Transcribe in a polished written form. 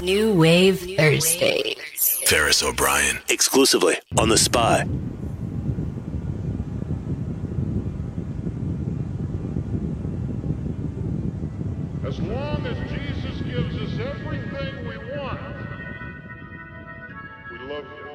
New Wave Thursdays. Ferris O'Brien, exclusively on The Spy. As long as Jesus gives us everything we want, we love you.